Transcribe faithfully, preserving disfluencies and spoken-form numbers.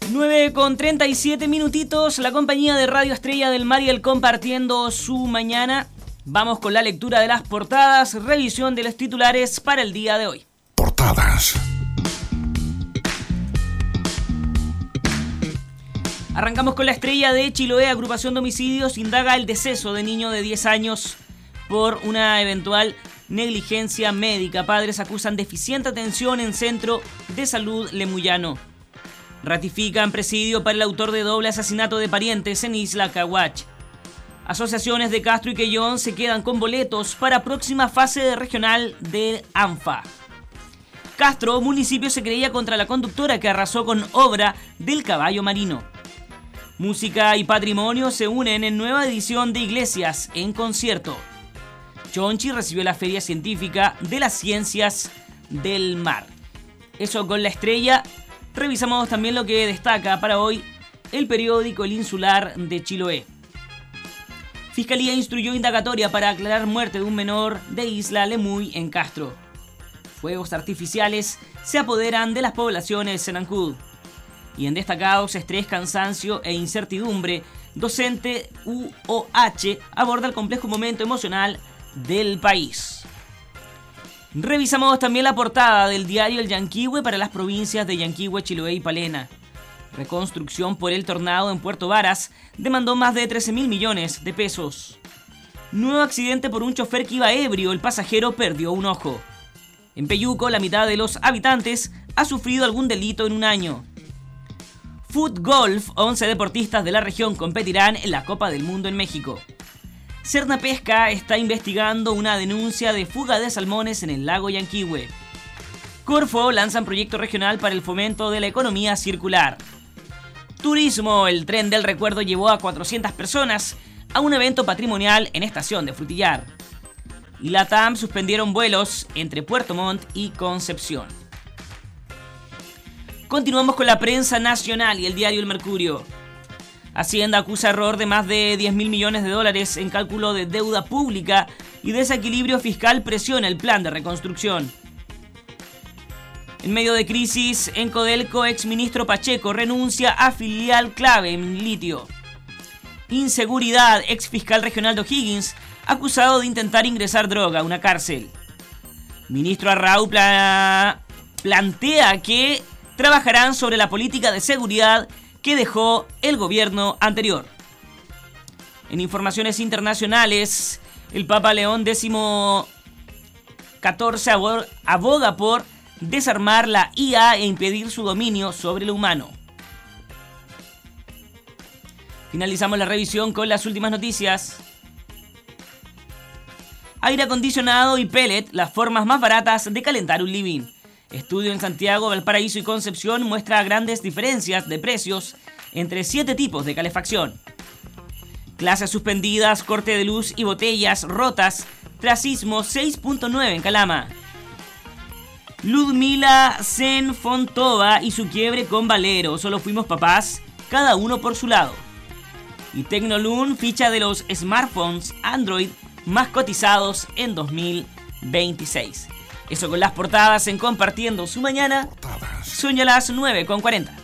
nueve con treinta y siete minutitos, la compañía de Radio Estrella del Mar compartiendo su mañana. Vamos con la lectura de las portadas, revisión de los titulares para el día de hoy. Portadas. Arrancamos con La Estrella de Chiloé. Agrupación de homicidios indaga el deceso de niño de diez años por una eventual negligencia médica. Padres acusan deficiente atención en centro de salud Lemuyano. Ratifican presidio para el autor de doble asesinato de parientes en Isla Cahuach. Asociaciones de Castro y Quellón se quedan con boletos para próxima fase de regional de ANFA. Castro, municipio, se creía contra la conductora que arrasó con obra del caballo marino. Música y patrimonio se unen en nueva edición de Iglesias en concierto. Chonchi recibió la Feria Científica de las Ciencias del Mar. Eso con La Estrella. Revisamos también lo que destaca para hoy el periódico El Insular de Chiloé. Fiscalía instruyó indagatoria para aclarar muerte de un menor de Isla Lemuy en Castro. Fuegos artificiales se apoderan de las poblaciones en Ancud. Y en destacados, estrés, cansancio e incertidumbre, docente U O H aborda el complejo momento emocional del país. Revisamos también la portada del diario El Yanquihue para las provincias de Yanquihue, Chiloé y Palena. Reconstrucción por el tornado en Puerto Varas demandó más de trece mil millones de pesos. Nuevo accidente por un chofer que iba ebrio, el pasajero perdió un ojo. En Peyuco, la mitad de los habitantes ha sufrido algún delito en un año. Foot Golf, once deportistas de la región competirán en la Copa del Mundo en México. Serna Pesca está investigando una denuncia de fuga de salmones en el lago Yanquihue. Corfo lanzan proyecto regional para el fomento de la economía circular. Turismo, el tren del recuerdo llevó a cuatrocientas personas a un evento patrimonial en estación de Frutillar. Y la T A M suspendieron vuelos entre Puerto Montt y Concepción. Continuamos con la prensa nacional y el diario El Mercurio. Hacienda acusa error de más de diez mil millones de dólares en cálculo de deuda pública y desequilibrio fiscal presiona el plan de reconstrucción. En medio de crisis, en Codelco, exministro Pacheco renuncia a filial clave en litio. Inseguridad, exfiscal regional de O'Higgins acusado de intentar ingresar droga a una cárcel. Ministro Arrau pla- plantea que trabajarán sobre la política de seguridad que dejó el gobierno anterior. En informaciones internacionales, el Papa León catorce aboga por desarmar la I A e impedir su dominio sobre lo humano. Finalizamos la revisión con las últimas noticias. Aire acondicionado y pellet, las formas más baratas de calentar un living. Estudio en Santiago, Valparaíso y Concepción muestra grandes diferencias de precios entre siete tipos de calefacción. Clases suspendidas, corte de luz y botellas rotas tras sismo seis punto nueve en Calama. Ludmila Senfontova y su quiebre con Valero. Solo fuimos papás, cada uno por su lado. Y Tecnolun, ficha de los smartphones Android más cotizados en dos mil veintiséis. Eso con las portadas en Compartiendo su Mañana. Son ya las nueve con cuarenta.